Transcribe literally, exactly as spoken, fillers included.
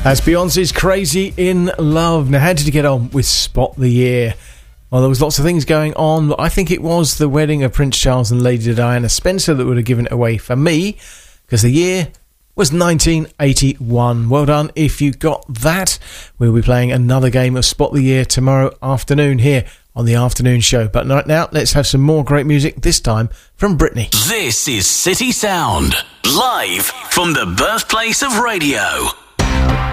That's Beyonce's Crazy in Love. Now, how did you get on with Spot the Year? Well, there was lots of things going on, but I think it was the wedding of Prince Charles and Lady Diana Spencer that would have given it away for me, because the year was nineteen eighty-one. Well done if you got that. We'll be playing another game of Spot the Year tomorrow afternoon here on the afternoon show. But right now, let's have some more great music, this time from Britney. This is City Sound, live from the birthplace of radio.